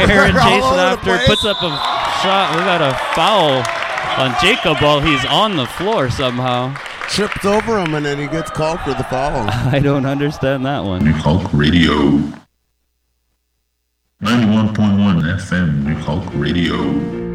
Aaron all chasing over the after, place. puts up a shot. We got a foul on Jacob while he's on the floor somehow. Trips over him, and then he gets called for the foul. I don't understand that one. New Hulk Radio. 91.1 FM, New Hulk Radio.